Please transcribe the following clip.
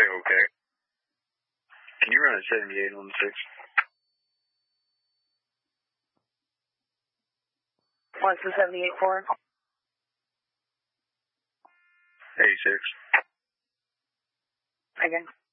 okay. Can you run a 78 on the 6? 12784. 86. Again.